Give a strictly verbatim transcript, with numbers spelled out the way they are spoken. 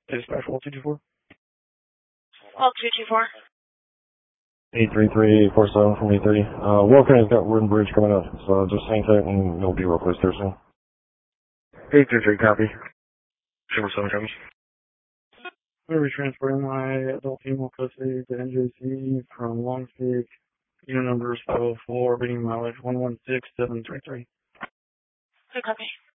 Dispatch Wall two two four. Wall two two four. eight three three four seven from eight thirty. Uh, Walker has got Wooden Bridge coming up, so just hang tight and it'll be real close there soon. eight three three, copy. Silver seven comes. I'm going to be transporting my adult female custody to N J C from Longs Peak. Unit number is five oh four, reading mileage one one six seven three three. Good copy.